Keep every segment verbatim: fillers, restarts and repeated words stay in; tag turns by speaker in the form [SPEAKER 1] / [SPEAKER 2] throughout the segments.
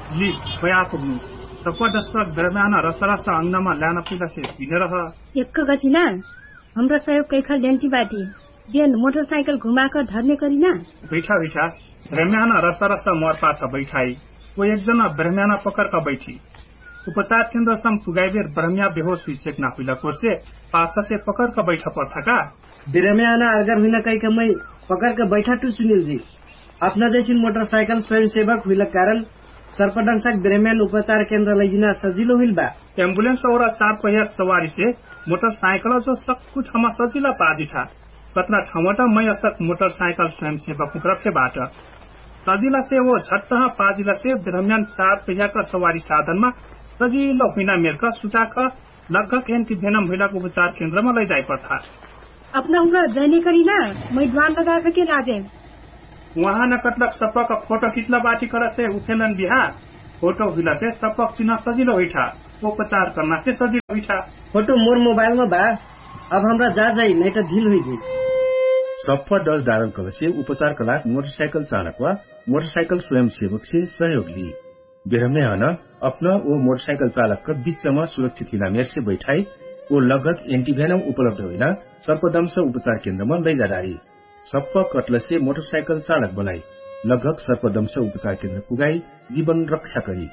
[SPEAKER 1] लि भया पुग्नु तपदस्पक दरम्यान रसरस अंगनमा ल्यान पुग्दछ हिँडेर
[SPEAKER 2] एक गतिना हाम्रो सहयोग कैखल ल्यान्टी बाटी बिहान मोटरसाइकल घुमाकर धर्ने करिना
[SPEAKER 1] बैठा बैठा ब्रह्म्यान रसरस मर पाछ बैठाई वो एकजना ब्रह्म्यान पकड़का बैठी उपचार केन्द्रसम्म पुगाइबेर ब्रह्म्या बेहोश हुइसक्ना हुइला कोर्से पाछ से पकड़का बैठा पर्थका
[SPEAKER 3] ब्रह्म्यान अगर हुन कैकमै पकड़का बैठा टु सुनील जी अपना जैसी मोटरसाइकल स्वयंसेवक हुइला कारण सर्पदंशक ब्रह्म्यान उपचार केन्द्र लैजिन सजिलो हुइल बा
[SPEAKER 1] एम्बुलेंस और चार पहिया सवारी से मोटरसाइकल जो सक्कु ठाउँमा सजिला पादिठा कतना ठाउँबाट मै असक मोटरसाइकल स्वयंसेवक रखेबाट सजिला से वो झट्ट पाजिला से ब्रह्म्यान चार पहिया का सवारी साधनमा सजिलो हुइना मेरका सुचाक लगभग एन्टिभेनम हुइलाको उपचार केन्द्रमा लैजाइ पर्था
[SPEAKER 2] अपना उनका जाने करिना मै द्वार लगाकर के लाजे
[SPEAKER 1] वहाँ न कटलक सपक फोटो खिच्न बाटी कर से उठेलन बिहा फोटो हुइला से सपक चिन्ह सजिलो हुइठा उपचार करना से सजिलो हुइठा
[SPEAKER 3] फोटो मोर मोबाइल में बा अब हमरा जा जाई नहीं तो ढील हुई गई
[SPEAKER 4] सफा डज धारण कर से उपचार कला मोटरसाइकिल चालक व मोटरसाइकिल स्वयंसेवक से सहयोग ली बेरमे हन अपना वो मोटरसाइकिल चालक का बीच में सुरक्षित हिला मेर से बैठाई वो लगभग एंटीवेनम उपलब्ध होना सर्पदंश उपचार केन्द्र में लैजा डाली सप्प कटल से मोटरसाइकिल चालक बनाई लगभग सर्पदंश उपचार केन्द्र पुगाई जीवन रक्षा करी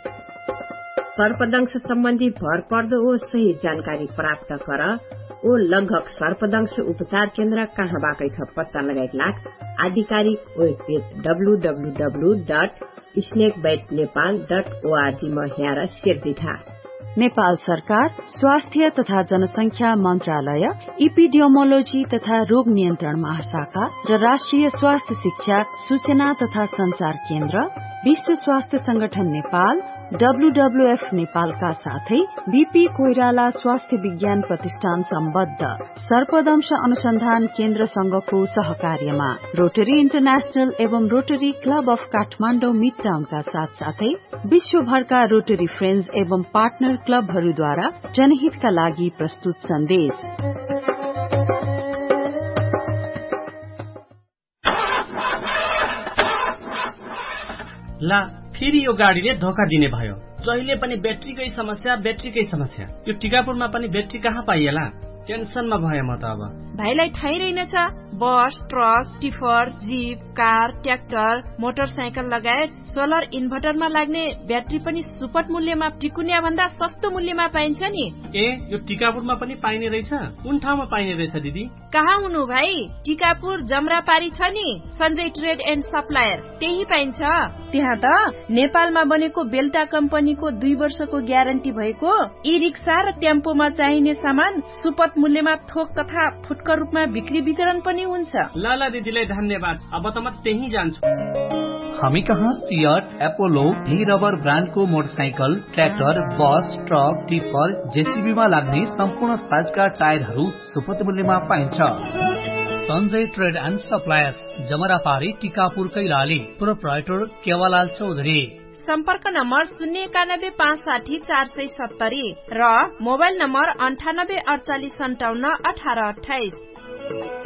[SPEAKER 5] सर्पदंश सम्बन्धी भर पर्दो ओ सही जानकारी प्राप्त कर ओ लगभग सर्पदंश उपचार केन्द्र कहाँ बाकै छ पत्ता लगाई लाख आधिकारिक web page W W W dot snake bite Nepal dot ORG में हेर शेर दिठा
[SPEAKER 6] नेपाल सरकार स्वास्थ्य तथा जनसंख्या मन्त्रालय इपिडियोमोलोजी तथा रोग नियन्त्रण महाशाखा र राष्ट्रिय स्वास्थ्य शिक्षा सूचना तथा संचार केन्द्र विश्व स्वास्थ्य संगठन नेपाल डब्लूडब्लूएफ नेपालका साथै बीपी कोइराला स्वास्थ्य विज्ञान प्रतिष्ठान सम्बद्ध सर्पदंश अनुसन्धान केन्द्र संघको सहकार्यमा रोटरी इन्टरनेशनल एवं रोटरी क्लब अफ काठमाडौँ मिडटाउनका साथ साथै विश्वभरका रोटरी फ्रेन्ड्स एवं पार्टनर क्लबहरूद्वारा जनहितका लागि प्रस्तुत सन्देश।
[SPEAKER 7] ला फेरि यो गाडीले धोका दिने भयो जहिले पनि ब्याट्रीकै समस्या ब्याट्रीकै समस्या यो टिकापुरमा पनि ब्याट्री कहाँ पाइएला टेन्सनमा भए म त अब
[SPEAKER 8] भाइलाई थाहै रहेनछ bus truck tipper jeep car tractor motorcycle लगायत सोलर इन्भर्टरमा लाग्ने ब्याट्री पनि सुपथ मूल्यमा टिकुनिया भन्दा सस्तो मूल्यमा पाइन्छ नि
[SPEAKER 7] ए यो टिकापुरमा पनि पाइने रहेछ कुन ठाउँमा पाइने रहेछ दिदी
[SPEAKER 8] कहाँ हुनु भाइ टिकापुर जमरापारी छ नि सञ्जय ट्रेड एन्ड सप्लायर त्यही पाइन्छ त्यहाँ त नेपालमा बनेको बेल्टा कम्पनीको दुई वर्षको ग्यारेन्टी भएको ई रिक्सा र टेम्पोमा चाहिने सामान सुपथ मूल्यमा थोक तथा फुटकर रूपमा बिक्री वितरण पनि हुन्छ
[SPEAKER 7] लाला दिदीलाई धन्यवाद अब त म त्यही जान्छु
[SPEAKER 9] हामी कहाँ सियट एपोलो भी रबर ब्रान्डको motorcycle tractor bus truck tipper जेसीबीमा लाग्ने सम्पूर्ण साइजका टायरहरू सुपथ मूल्यमा पाइन्छ Sanjay trade and suppliers जमरापारी Tikapur Kailali proprietor केवलाल Chaudhary
[SPEAKER 8] सम्पर्क नम्बर शून्य एकानब्बे पाँच साठी चार सय सत्तरी र मोबाइल नम्बर अन्ठानब्बे अडचालिस सन्ताउन्न अठार अठाइस।